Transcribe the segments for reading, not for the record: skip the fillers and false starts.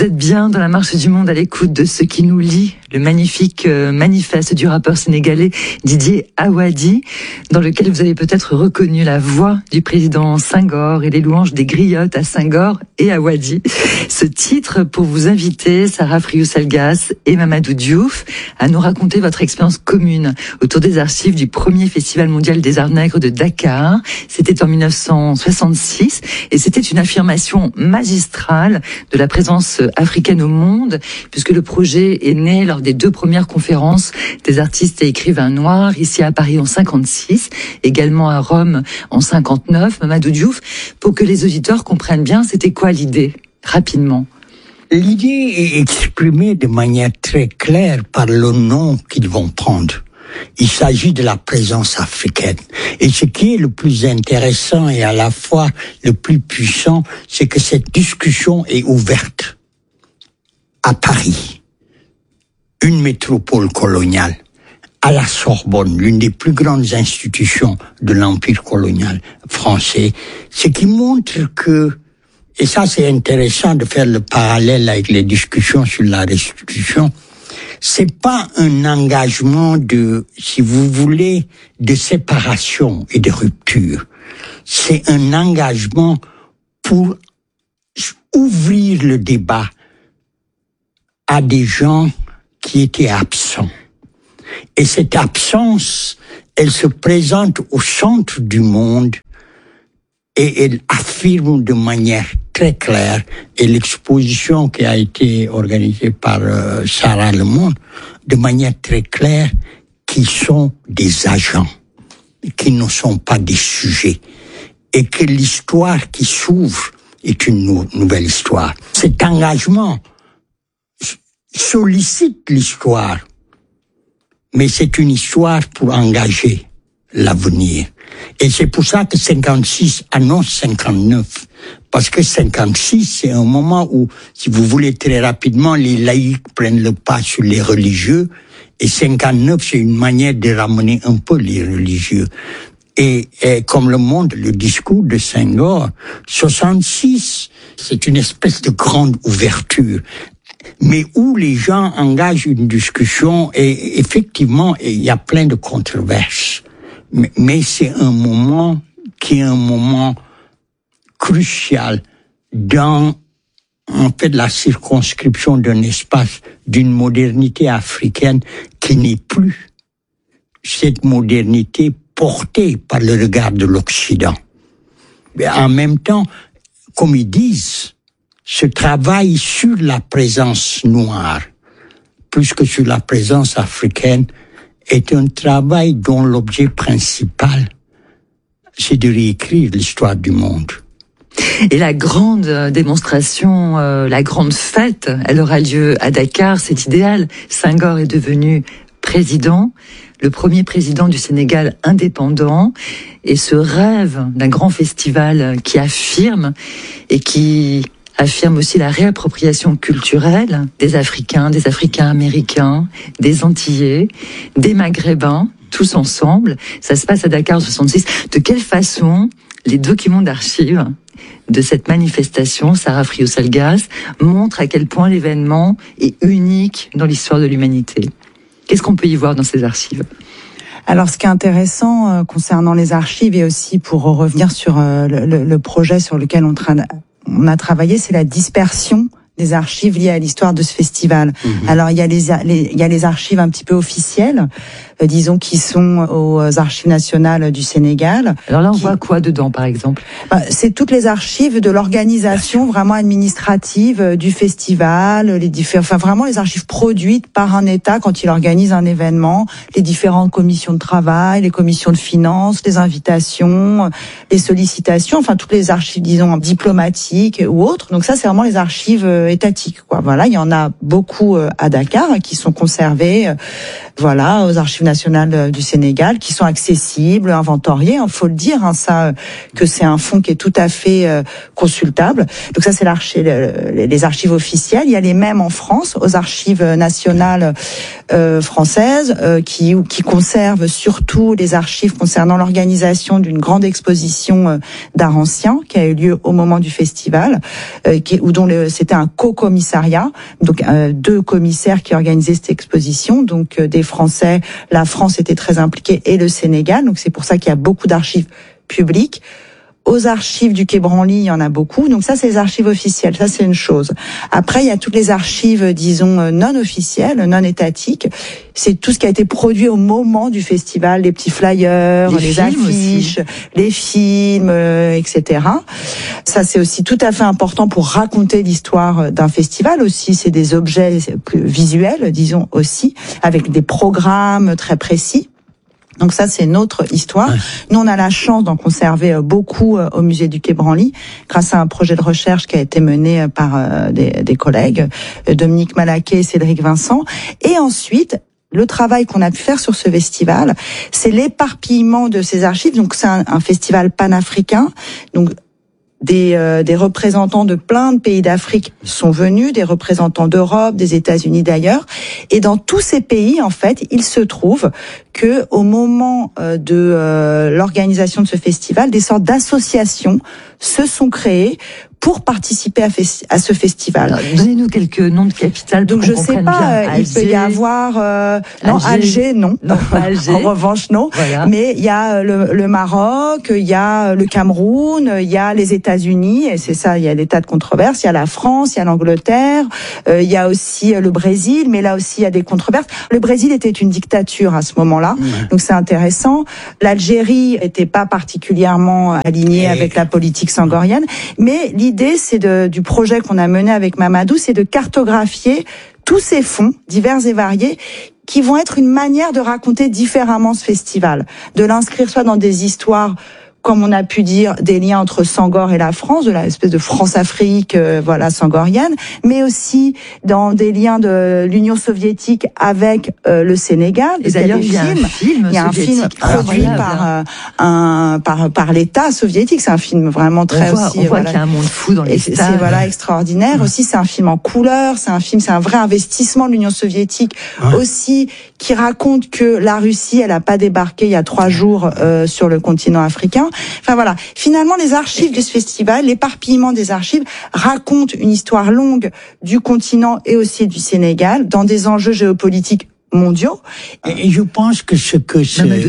Vous êtes bien dans la marche du monde à l'écoute de ce qui nous lie, le magnifique manifeste du rappeur sénégalais Didier Awadi, dans lequel vous avez peut-être reconnu la voix du président Senghor et les louanges des griottes à Senghor et Awadi. Ce titre pour vous inviter, Sarah Friou-Salgas et Mamadou Diouf, à nous raconter votre expérience commune autour des archives du premier Festival mondial des arts nègres de Dakar. C'était en 1966 et c'était une affirmation magistrale de la présence africaine au monde, puisque le projet est né lors des 2 premières conférences des artistes et écrivains noirs, ici à Paris en 56, également à Rome en 59. Mamadou Diouf, pour que les auditeurs comprennent bien, c'était quoi l'idée, rapidement? L'idée est exprimée de manière très claire par le nom qu'ils vont prendre. Il s'agit de la présence africaine. Et ce qui est le plus intéressant et à la fois le plus puissant, c'est que cette discussion est ouverte à Paris, une métropole coloniale, à la Sorbonne, l'une des plus grandes institutions de l'empire colonial français, ce qui montre que, et ça c'est intéressant de faire le parallèle avec les discussions sur la restitution, c'est pas un engagement de, si vous voulez, de séparation et de rupture. C'est un engagement pour ouvrir le débat à des gens qui étaient absents. Et cette absence, elle se présente au centre du monde et elle affirme de manière très claire, et l'exposition qui a été organisée par Sarah Le Monde, de manière très claire, qu'ils sont des agents, qu'ils ne sont pas des sujets, et que l'histoire qui s'ouvre est une nouvelle histoire. Cet engagement sollicite l'histoire, mais c'est une histoire pour engager l'avenir. Et c'est pour ça que 56 annonce 59. Parce que 56, c'est un moment où, si vous voulez très rapidement, les laïcs prennent le pas sur les religieux. Et 59, c'est une manière de ramener un peu les religieux. Et comme le montre le discours de Senghor, 66, c'est une espèce de grande ouverture, mais où les gens engagent une discussion et effectivement, il y a plein de controverses. Mais c'est un moment qui est un moment crucial dans, en fait, la circonscription d'un espace d'une modernité africaine qui n'est plus cette modernité portée par le regard de l'Occident. Mais en même temps, comme ils disent, ce travail sur la présence noire, plus que sur la présence africaine, est un travail dont l'objet principal, c'est de réécrire l'histoire du monde. Et la grande démonstration, la grande fête, elle aura lieu à Dakar, c'est idéal. Senghor est devenu président, le premier président du Sénégal indépendant, et ce rêve d'un grand festival qui affirme et qui affirme aussi la réappropriation culturelle des Africains américains, des Antillais, des Maghrébins, tous ensemble. Ça se passe à Dakar en 66. De quelle façon les documents d'archives de cette manifestation, Sarah Friou-Salgas, montrent à quel point l'événement est unique dans l'histoire de l'humanité? Qu'est-ce qu'on peut y voir dans ces archives? Alors, ce qui est intéressant concernant les archives et aussi pour revenir sur le projet sur lequel on a travaillé, c'est la dispersion des archives liées à l'histoire de ce festival. Alors, il y a les archives un petit peu officielles, disons, qui sont aux archives nationales du Sénégal. Alors là, on voit quoi dedans, par exemple? C'est toutes les archives de l'organisation vraiment administrative du festival, enfin vraiment les archives produites par un État quand il organise un événement, les différentes commissions de travail, les commissions de finances, les invitations, les sollicitations, enfin toutes les archives, disons, diplomatiques ou autres. Donc ça, c'est vraiment les archives étatiques, quoi. Voilà, il y en a beaucoup à Dakar qui sont conservées voilà, aux archives nationales du Sénégal, qui sont accessibles, inventoriées. Il faut le dire, ça, que c'est un fonds qui est tout à fait consultable. Donc ça, c'est les archives officielles. Il y a les mêmes en France, aux archives nationales françaises, qui conservent surtout les archives concernant l'organisation d'une grande exposition d'art ancien qui a eu lieu au moment du festival, c'était un co-commissariat, donc 2 commissaires qui organisaient cette exposition, donc des Français, la France était très impliquée et le Sénégal, donc c'est pour ça qu'il y a beaucoup d'archives publiques. Aux archives du Quai Branly, il y en a beaucoup. Donc ça, c'est les archives officielles. Ça, c'est une chose. Après, il y a toutes les archives, disons, non officielles, non étatiques. C'est tout ce qui a été produit au moment du festival, les petits flyers, les affiches, les films, etc. Ça, c'est aussi tout à fait important pour raconter l'histoire d'un festival aussi. C'est des objets plus visuels, disons aussi, avec des programmes très précis. Donc ça, c'est notre histoire. Ouais. Nous, on a la chance d'en conserver beaucoup au musée du Quai Branly, grâce à un projet de recherche qui a été mené par des collègues, Dominique Malaquet et Cédric Vincent. Et ensuite, le travail qu'on a pu faire sur ce festival, c'est l'éparpillement de ces archives. Donc c'est un festival panafricain. Donc des représentants de plein de pays d'Afrique sont venus, des représentants d'Europe, des États-Unis d'ailleurs, et dans tous ces pays, en fait, il se trouve que au moment de l'organisation de ce festival, des sortes d'associations se sont créées pour participer à ce festival. Donnez-nous quelques noms de capitales. Donc je sais pas, il peut y avoir Alger, non, pas Alger. En revanche non. Voilà. Mais il y a le Maroc, il y a le Cameroun, il y a les États-Unis, et c'est ça, il y a des tas de controverses. Il y a la France, il y a l'Angleterre, il y a aussi le Brésil, mais là aussi il y a des controverses. Le Brésil était une dictature à ce moment-là, donc c'est intéressant. L'Algérie était pas particulièrement alignée avec la politique sangorienne, mais l'idée, c'est du projet qu'on a mené avec Mamadou, c'est de cartographier tous ces fonds divers et variés qui vont être une manière de raconter différemment ce festival, de l'inscrire soit dans des histoires, comme on a pu dire, des liens entre Sangor et la France, de l'espèce de France-Afrique, sangorienne, mais aussi dans des liens de l'Union soviétique avec le Sénégal. Et d'ailleurs, il y a un film produit par l'État soviétique. C'est un film vraiment très on voit qu'il y a un monde fou dans les stades. C'est extraordinaire. Ouais. Aussi, c'est un film en couleur. C'est un vrai investissement de l'Union soviétique. Ouais. Aussi, qui raconte que la Russie, elle a pas débarqué il y a 3 jours sur le continent africain. Enfin voilà, finalement les archives de ce festival, l'éparpillement des archives racontent une histoire longue du continent et aussi du Sénégal dans des enjeux géopolitiques mondiaux. Et je pense que ce que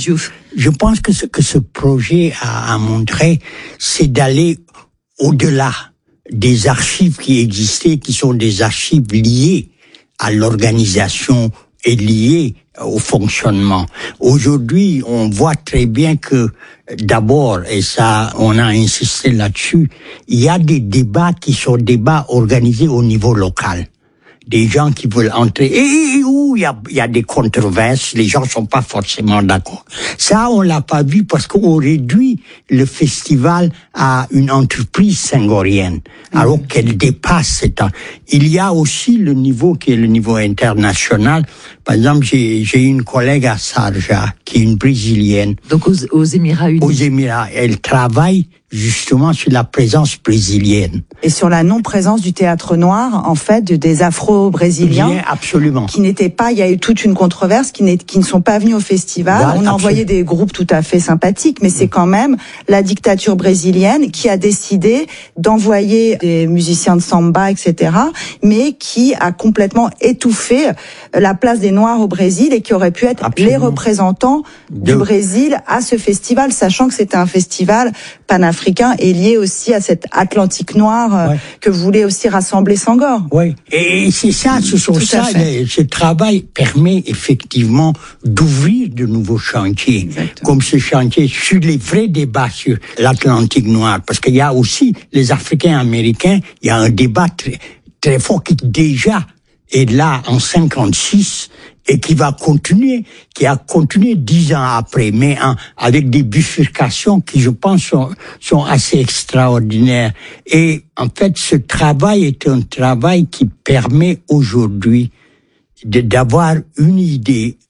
ce projet a montré, c'est d'aller au-delà des archives qui existaient, qui sont des archives liées à l'organisation et liées au fonctionnement. Aujourd'hui, on voit très bien que d'abord, et ça, on a insisté là-dessus, il y a des débats qui sont débats organisés au niveau local. Des gens qui veulent entrer, et où il y a des controverses, les gens sont pas forcément d'accord. Ça, on l'a pas vu parce qu'on réduit le festival à une entreprise singorienne, alors qu'elle dépasse cet an. Il y a aussi le niveau qui est le niveau international. Par exemple, j'ai une collègue à Sharjah, qui est une Brésilienne. Donc aux Émirats Unis. Aux Émirats. Elle travaille justement sur la présence brésilienne. Et sur la non-présence du théâtre noir, en fait, des Afro-Brésiliens. Bien, absolument. Qui n'étaient pas, il y a eu toute une controverse, qui ne sont pas venus au festival. Voilà, on a envoyé des groupes tout à fait sympathiques, mais c'est quand même la dictature brésilienne qui a décidé d'envoyer des musiciens de samba, etc., mais qui a complètement étouffé la place des Noirs au Brésil et qui aurait pu être les représentants du Brésil à ce festival, sachant que c'était un festival panafricain et lié aussi à cet Atlantique noir que voulait aussi rassembler Sangor. Oui, et c'est ça, ce travail permet effectivement d'ouvrir de nouveaux chantiers, exactement, comme ce chantier sur les vrais débats sur l'Atlantique noir, parce qu'il y a aussi les Africains américains, il y a un débat très, très fort qui déjà est là en 56 et qui va continuer, qui a continué 10 ans après, mais avec des bifurcations qui, je pense, sont assez extraordinaires. Et en fait, ce travail est un travail qui permet aujourd'hui d'avoir une idée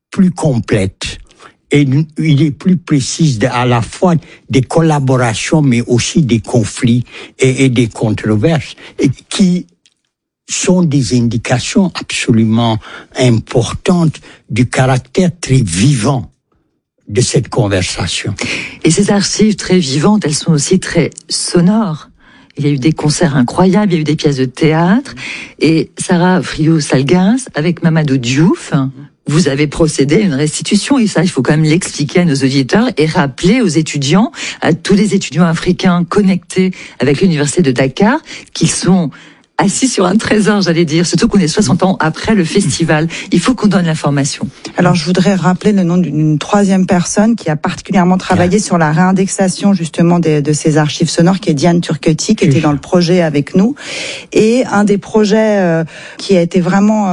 plus complète. Et il est plus précis à la fois des collaborations, mais aussi des conflits et des controverses, et qui sont des indications absolument importantes du caractère très vivant de cette conversation. Et ces archives très vivantes, elles sont aussi très sonores. Il y a eu des concerts incroyables, il y a eu des pièces de théâtre. Et Sarah Friot-Salgas, avec Mamadou Diouf, vous avez procédé à une restitution. Et ça, il faut quand même l'expliquer à nos auditeurs et rappeler aux étudiants, à tous les étudiants africains connectés avec l'Université de Dakar, qu'ils sont assis sur un trésor, j'allais dire, surtout qu'on est 60 ans après le festival. Il faut qu'on donne l'information. Alors, je voudrais rappeler le nom d'une troisième personne qui a particulièrement travaillé sur la réindexation, justement, de ces archives sonores, qui est Diane Turquetti, qui était dans le projet avec nous. Et un des projets qui a été vraiment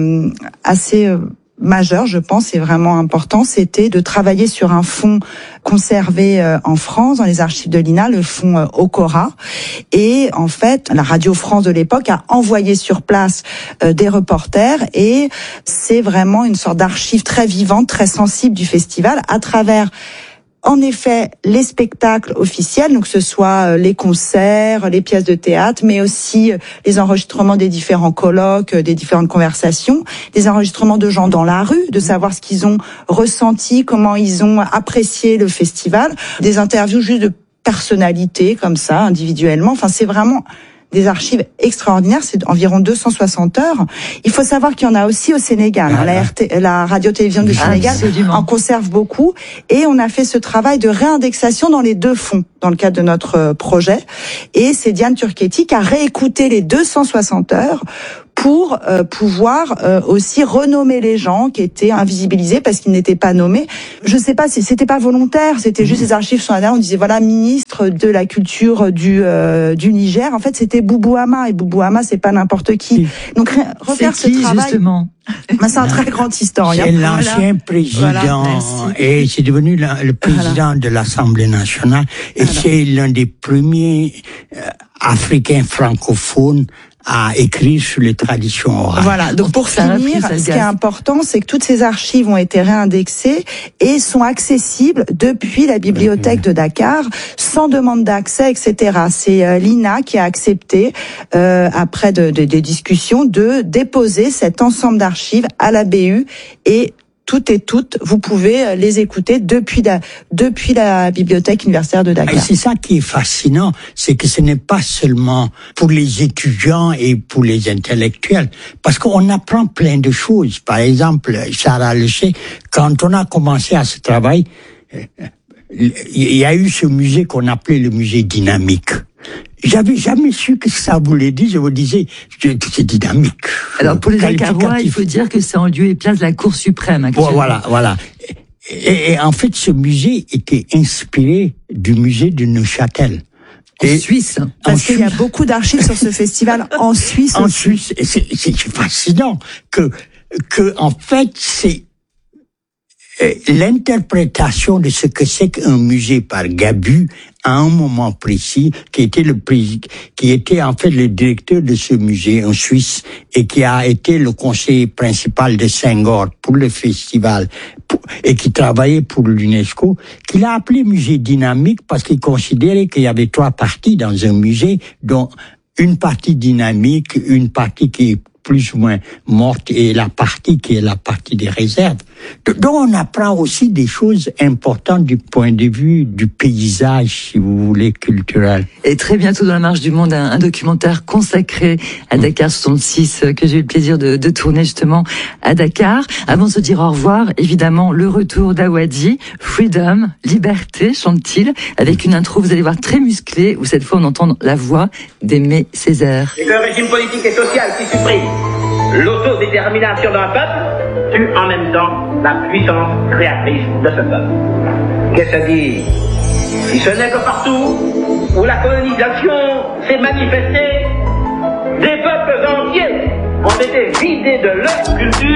assez majeur, je pense, et vraiment important, c'était de travailler sur un fonds conservé en France, dans les archives de l'INA, le fonds Okora. Et en fait, la Radio France de l'époque a envoyé sur place des reporters, et c'est vraiment une sorte d'archive très vivante, très sensible du festival, à travers en effet les spectacles officiels, donc que ce soit les concerts, les pièces de théâtre, mais aussi les enregistrements des différents colloques, des différentes conversations, des enregistrements de gens dans la rue, de savoir ce qu'ils ont ressenti, comment ils ont apprécié le festival, des interviews juste de personnalités comme ça, individuellement. Enfin, c'est vraiment des archives extraordinaires, c'est environ 260 heures. Il faut savoir qu'il y en a aussi au Sénégal. La radio-télévision du Sénégal en conserve beaucoup. Et on a fait ce travail de réindexation dans les deux fonds, dans le cadre de notre projet. Et c'est Diane Turquetti qui a réécouté les 260 heures pour pouvoir aussi renommer les gens qui étaient invisibilisés parce qu'ils n'étaient pas nommés. Je sais pas si c'était pas volontaire, c'était juste les archives sont là, on disait voilà, ministre de la culture du Niger. En fait, c'était Boubou Hama, et Boubou Hama, c'est pas n'importe qui. Donc refaire ce travail, justement, c'est un très grand historien. C'est l'ancien président, et c'est devenu le président de l'Assemblée nationale, et c'est l'un des premiers Africains francophones à écrire sur les traditions orales. Voilà, donc pour finir, ce qui est important, c'est que toutes ces archives ont été réindexées et sont accessibles depuis la bibliothèque de Dakar, sans demande d'accès, etc. C'est l'INA qui a accepté, après des discussions, de déposer cet ensemble d'archives à la BU, et toutes et toutes, vous pouvez les écouter depuis la bibliothèque universitaire de Dakar. Et c'est ça qui est fascinant, c'est que ce n'est pas seulement pour les étudiants et pour les intellectuels, parce qu'on apprend plein de choses. Par exemple, Sarah le sait, quand on a commencé à ce travail, il y a eu ce musée qu'on appelait le musée dynamique. J'avais jamais su que ça voulait dire. Je vous disais, c'est dynamique. Alors pour les Dakarois, il faut dire que c'est en lieu et place de la Cour suprême actuellement. Voilà. Et en fait, ce musée était inspiré du musée de Neuchâtel. En Suisse. Parce qu'il y a beaucoup d'archives sur ce festival en Suisse. En Suisse, et c'est fascinant que en fait c'est l'interprétation de ce que c'est qu'un musée par Gabu à un moment précis, qui était en fait le directeur de ce musée en Suisse et qui a été le conseiller principal de Senghor pour le festival et qui travaillait pour l'UNESCO, qu'il a appelé musée dynamique parce qu'il considérait qu'il y avait 3 parties dans un musée, dont une partie dynamique, une partie qui est plus ou moins morte, et la partie qui est la partie des réserves. Donc on apprend aussi des choses importantes du point de vue du paysage, si vous voulez, culturel. Et très bientôt dans la Marche du Monde, un documentaire consacré à Dakar 66 que j'ai eu le plaisir de tourner justement à Dakar. Avant de se dire au revoir, évidemment, le retour d'Awadi, Freedom, Liberté, chante-t-il, avec une intro, vous allez voir, très musclée, où cette fois on entend la voix d'Aimé Césaire. Et que le régime politique et social qui supprime l'autodétermination d'un peuple tue en même temps la puissance créatrice de ce peuple. Qu'est-ce à dire? Si ce n'est que partout où la colonisation s'est manifestée, des peuples entiers ont été vidés de leur culture